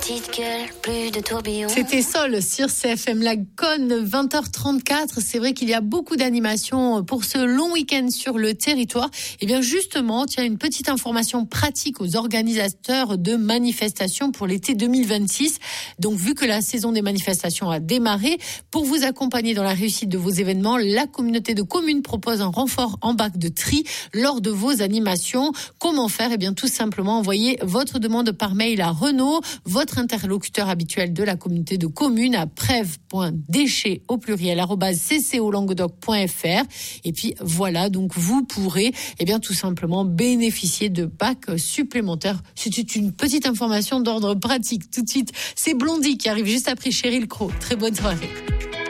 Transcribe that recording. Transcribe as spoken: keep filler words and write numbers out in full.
petite gueule, plus de tourbillons. C'était Sol sur C F M Lagonne, vingt heures trente-quatre. C'est vrai qu'il y a beaucoup d'animations pour ce long week-end sur le territoire. Et bien justement, tiens, une petite information pratique aux organisateurs de manifestations pour l'été deux mille vingt-six. Donc, vu que la saison des manifestations a démarré, pour vous accompagner dans la réussite de vos événements, la communauté de communes propose un renfort en bac de tri lors de vos animations. Comment faire? Eh bien, tout simplement, envoyez votre demande par mail à Renaud, votre interlocuteur habituel de la communauté de communes, à prève point déchets au pluriel arobase c c o languedoc point f r. Et puis voilà, donc vous pourrez eh bien tout simplement bénéficier de bacs supplémentaires. C'était une petite information d'ordre pratique. Tout de suite, c'est Blondie qui arrive juste après Cheryl Crow. Très bonne soirée.